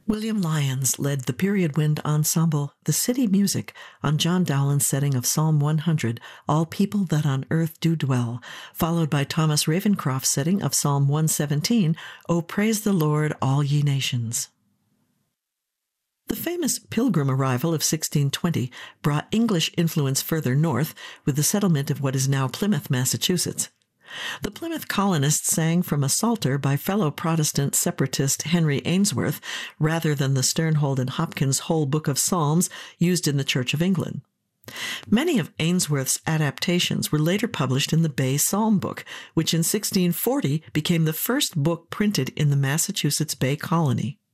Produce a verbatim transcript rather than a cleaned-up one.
William Lyons led the period wind ensemble, The City Music, on John Dowland's setting of Psalm one hundred, All People That on Earth Do Dwell, followed by Thomas Ravencroft's setting of Psalm one seventeen, O Praise the Lord, All Ye Nations. The famous Pilgrim arrival of sixteen twenty brought English influence further north with the settlement of what is now Plymouth, Massachusetts. The Plymouth colonists sang from a psalter by fellow Protestant separatist Henry Ainsworth rather than the Sternhold and Hopkins whole book of Psalms used in the Church of England. Many of Ainsworth's adaptations were later published in the Bay Psalm Book, which in sixteen forty became the first book printed in the Massachusetts Bay Colony.